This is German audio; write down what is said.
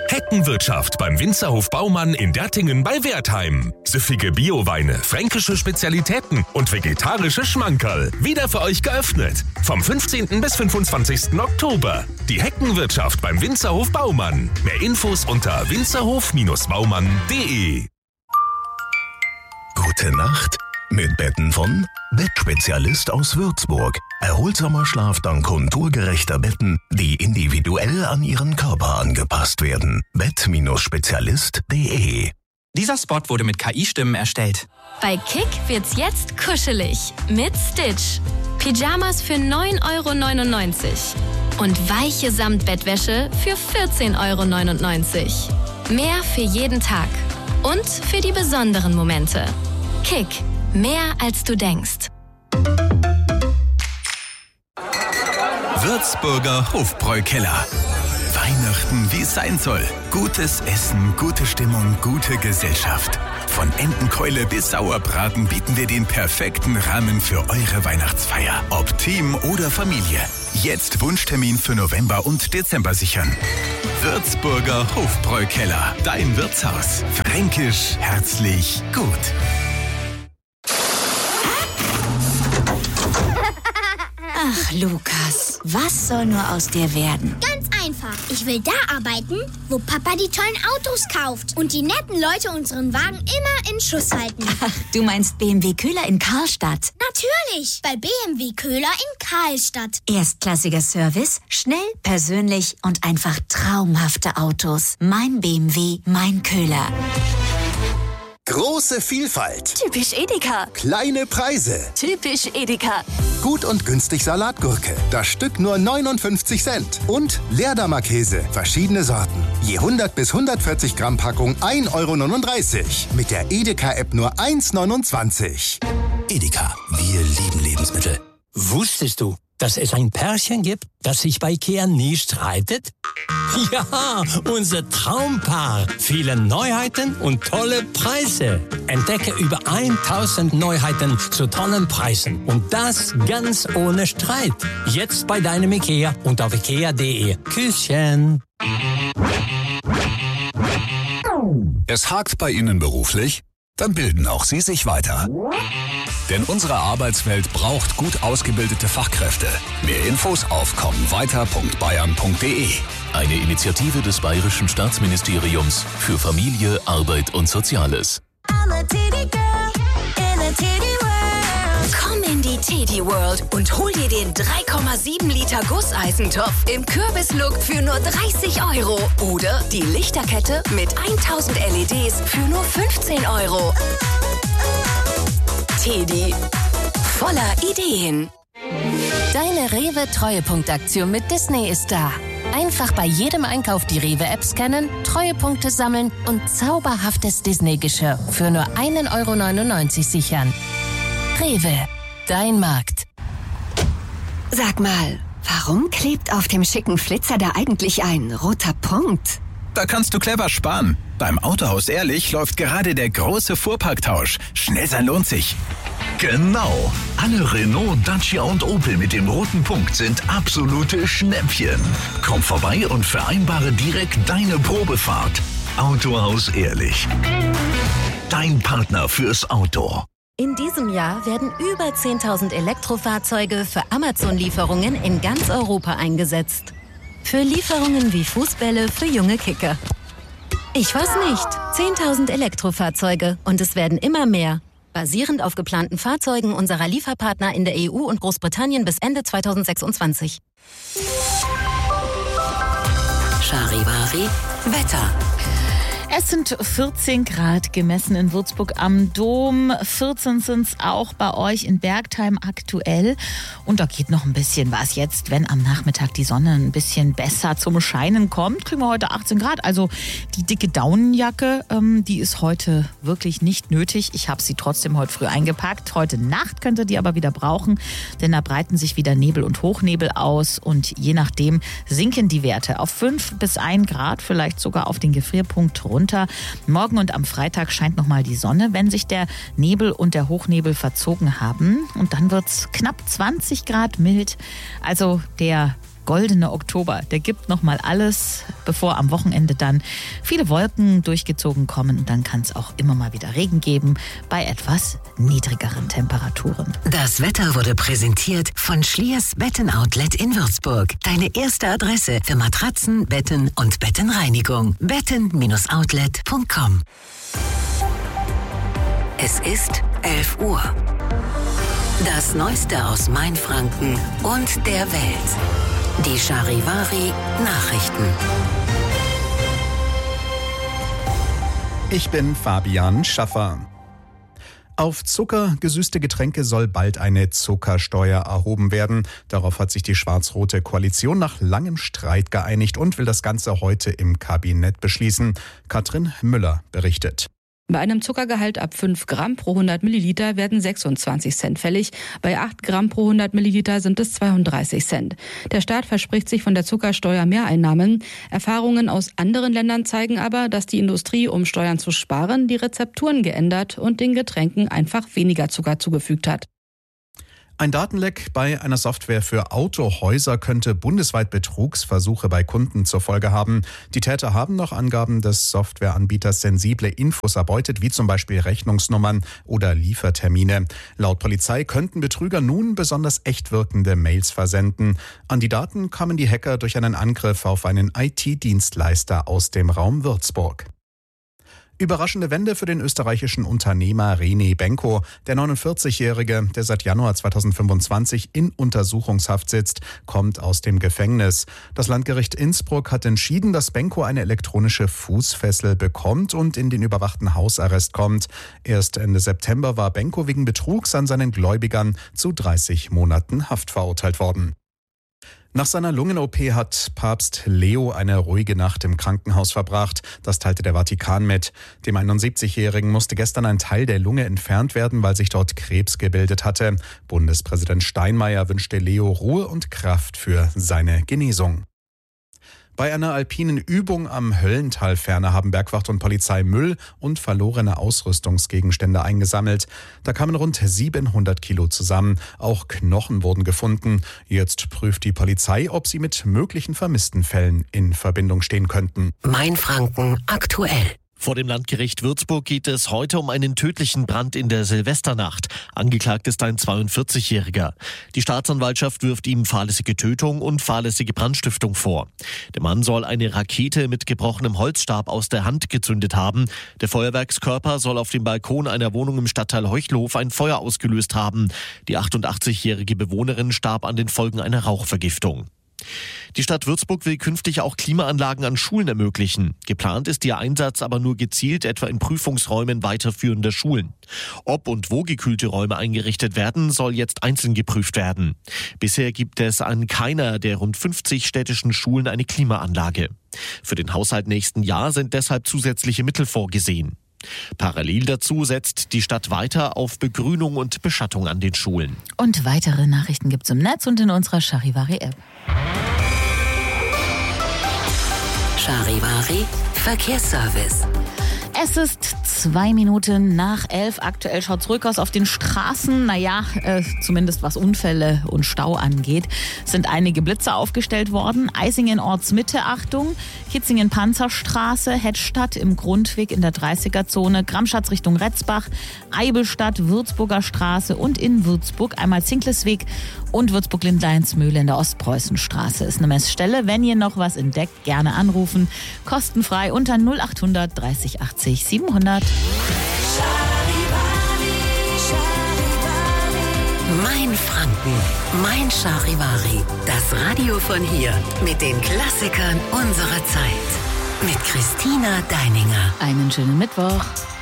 Heckenwirtschaft beim Winzerhof Baumann in Dertingen bei Wertheim. Süffige Bioweine, fränkische Spezialitäten und vegetarische Schmankerl. Wieder für euch geöffnet. Vom 15. bis 25. Oktober. Die Heckenwirtschaft beim Winzerhof Baumann. Mehr Infos unter winzerhof-baumann.de. Gute Nacht mit Betten von Bettspezialist aus Würzburg. Erholsamer Schlaf dank konturgerechter Betten, die individuell an Ihren Körper angepasst werden. Bett-spezialist.de. Dieser Spot wurde mit KI-Stimmen erstellt. Bei Kick wird's jetzt kuschelig mit Stitch. Pyjamas für 9,99 € und weiche Samtbettwäsche für 14,99 €. Mehr für jeden Tag und für die besonderen Momente. Kick, mehr als du denkst. Würzburger Hofbräukeller. Weihnachten, wie es sein soll. Gutes Essen, gute Stimmung, gute Gesellschaft. Von Entenkeule bis Sauerbraten bieten wir den perfekten Rahmen für eure Weihnachtsfeier. Ob Team oder Familie. Jetzt Wunschtermin für November und Dezember sichern. Würzburger Hofbräukeller. Dein Wirtshaus. Fränkisch, herzlich, gut. Ach, Lukas, was soll nur aus dir werden? Ganz einfach. Ich will da arbeiten, wo Papa die tollen Autos kauft und die netten Leute unseren Wagen immer in Schuss halten. Ach, du meinst BMW Köhler in Karlstadt? Natürlich, bei BMW Köhler in Karlstadt. Erstklassiger Service, schnell, persönlich und einfach traumhafte Autos. Mein BMW, mein Köhler. Große Vielfalt. Typisch Edeka. Kleine Preise. Typisch Edeka. Gut und günstig Salatgurke. Das Stück nur 59 Cent. Und Leerdammer Käse. Verschiedene Sorten. Je 100 bis 140 Gramm Packung 1,39 €. Mit der Edeka-App nur 1,29 €. Edeka. Wir lieben Lebensmittel. Wusstest du, dass es ein Pärchen gibt, das sich bei IKEA nie streitet? Ja, unser Traumpaar. Viele Neuheiten und tolle Preise. Entdecke über 1000 Neuheiten zu tollen Preisen. Und das ganz ohne Streit. Jetzt bei deinem IKEA und auf ikea.de. Küsschen. Es hakt bei Ihnen beruflich? Dann bilden auch Sie sich weiter. Denn unsere Arbeitswelt braucht gut ausgebildete Fachkräfte. Mehr Infos auf kommweiter.bayern.de. Eine Initiative des Bayerischen Staatsministeriums für Familie, Arbeit und Soziales. Komm in die Teddy World und hol dir den 3,7 Liter Gusseisentopf im Kürbislook für nur 30 € oder die Lichterkette mit 1000 LEDs für nur 15 €. Teddy, voller Ideen. Deine Rewe-Treuepunktaktion mit Disney ist da. Einfach bei jedem Einkauf die Rewe-App scannen, Treuepunkte sammeln und zauberhaftes Disney-Geschirr für nur 1,99 € sichern. Rewe, dein Markt. Sag mal, warum klebt auf dem schicken Flitzer da eigentlich ein roter Punkt? Da kannst du clever sparen. Beim Autohaus Ehrlich läuft gerade der große Fuhrparktausch. Schnell sein lohnt sich. Genau. Alle Renault, Dacia und Opel mit dem roten Punkt sind absolute Schnäppchen. Komm vorbei und vereinbare direkt deine Probefahrt. Autohaus Ehrlich. Dein Partner fürs Auto. In diesem Jahr werden über 10.000 Elektrofahrzeuge für Amazon-Lieferungen in ganz Europa eingesetzt. Für Lieferungen wie Fußbälle für junge Kicker. Ich weiß nicht. 10.000 Elektrofahrzeuge und es werden immer mehr. Basierend auf geplanten Fahrzeugen unserer Lieferpartner in der EU und Großbritannien bis Ende 2026. Charivari, Wetter. Es sind 14 Grad gemessen in Würzburg am Dom. 14 sind es auch bei euch in Bergtheim aktuell. Und da geht noch ein bisschen was jetzt. Wenn am Nachmittag die Sonne ein bisschen besser zum Scheinen kommt, kriegen wir heute 18 Grad. Also die dicke Daunenjacke, die ist heute wirklich nicht nötig. Ich habe sie trotzdem heute früh eingepackt. Heute Nacht könnt ihr die aber wieder brauchen, denn da breiten sich wieder Nebel und Hochnebel aus. Und je nachdem sinken die Werte auf 5 bis 1 Grad, vielleicht sogar auf den Gefrierpunkt runter. Morgen und am Freitag scheint nochmal die Sonne, wenn sich der Nebel und der Hochnebel verzogen haben. Und dann wird es knapp 20 Grad mild. Also der goldene Oktober, der gibt nochmal alles, bevor am Wochenende dann viele Wolken durchgezogen kommen. Und dann kann es auch immer mal wieder Regen geben bei etwas niedrigeren Temperaturen. Das Wetter wurde präsentiert von Schliers Betten-Outlet in Würzburg. Deine erste Adresse für Matratzen, Betten und Bettenreinigung. betten-outlet.com. Es ist 11 Uhr. Das Neueste aus Mainfranken und der Welt. Die Charivari Nachrichten. Ich bin Fabian Schaffer. Auf zuckergesüßte Getränke soll bald eine Zuckersteuer erhoben werden. Darauf hat sich die schwarz-rote Koalition nach langem Streit geeinigt und will das Ganze heute im Kabinett beschließen. Katrin Müller berichtet. Bei einem Zuckergehalt ab 5 Gramm pro 100 Milliliter werden 26 Cent fällig. Bei 8 Gramm pro 100 Milliliter sind es 32 Cent. Der Staat verspricht sich von der Zuckersteuer Mehreinnahmen. Erfahrungen aus anderen Ländern zeigen aber, dass die Industrie, um Steuern zu sparen, die Rezepturen geändert und den Getränken einfach weniger Zucker zugefügt hat. Ein Datenleck bei einer Software für Autohäuser könnte bundesweit Betrugsversuche bei Kunden zur Folge haben. Die Täter haben nach Angaben des Softwareanbieters sensible Infos erbeutet, wie zum Beispiel Rechnungsnummern oder Liefertermine. Laut Polizei könnten Betrüger nun besonders echt wirkende Mails versenden. An die Daten kamen die Hacker durch einen Angriff auf einen IT-Dienstleister aus dem Raum Würzburg. Überraschende Wende für den österreichischen Unternehmer René Benko. Der 49-Jährige, der seit Januar 2025 in Untersuchungshaft sitzt, kommt aus dem Gefängnis. Das Landgericht Innsbruck hat entschieden, dass Benko eine elektronische Fußfessel bekommt und in den überwachten Hausarrest kommt. Erst Ende September war Benko wegen Betrugs an seinen Gläubigern zu 30 Monaten Haft verurteilt worden. Nach seiner Lungen-OP hat Papst Leo eine ruhige Nacht im Krankenhaus verbracht. Das teilte der Vatikan mit. Dem 71-Jährigen musste gestern ein Teil der Lunge entfernt werden, weil sich dort Krebs gebildet hatte. Bundespräsident Steinmeier wünschte Leo Ruhe und Kraft für seine Genesung. Bei einer alpinen Übung am Höllentalferner haben Bergwacht und Polizei Müll und verlorene Ausrüstungsgegenstände eingesammelt. Da kamen rund 700 Kilo zusammen. Auch Knochen wurden gefunden. Jetzt prüft die Polizei, ob sie mit möglichen vermissten Fällen in Verbindung stehen könnten. Mainfranken aktuell. Vor dem Landgericht Würzburg geht es heute um einen tödlichen Brand in der Silvesternacht. Angeklagt ist ein 42-Jähriger. Die Staatsanwaltschaft wirft ihm fahrlässige Tötung und fahrlässige Brandstiftung vor. Der Mann soll eine Rakete mit gebrochenem Holzstab aus der Hand gezündet haben. Der Feuerwerkskörper soll auf dem Balkon einer Wohnung im Stadtteil Heuchelhof ein Feuer ausgelöst haben. Die 88-jährige Bewohnerin starb an den Folgen einer Rauchvergiftung. Die Stadt Würzburg will künftig auch Klimaanlagen an Schulen ermöglichen. Geplant ist ihr Einsatz aber nur gezielt, etwa in Prüfungsräumen weiterführender Schulen. Ob und wo gekühlte Räume eingerichtet werden, soll jetzt einzeln geprüft werden. Bisher gibt es an keiner der rund 50 städtischen Schulen eine Klimaanlage. Für den Haushalt nächsten Jahr sind deshalb zusätzliche Mittel vorgesehen. Parallel dazu setzt die Stadt weiter auf Begrünung und Beschattung an den Schulen. Und weitere Nachrichten gibt's im Netz und in unserer Charivari-App. Charivari Verkehrsservice. Es ist 2 Minuten nach 11. Aktuell schaut's ruhig aus auf den Straßen. Zumindest was Unfälle und Stau angeht, sind einige Blitze aufgestellt worden. Eisingen Ortsmitte, Achtung. Kitzingen Panzerstraße, Hettstadt im Grundweg in der 30er-Zone. Gramschatz Richtung Retzbach, Eibelstadt, Würzburger Straße und in Würzburg einmal Zinklesweg und Würzburg-Lindleinsmühle in der Ostpreußenstraße ist eine Messstelle. Wenn ihr noch was entdeckt, gerne anrufen. Kostenfrei unter 0800 30 80 700. Mainfranken, mein Charivari. Das Radio von hier mit den Klassikern unserer Zeit. Mit Christina Deininger. Einen schönen Mittwoch.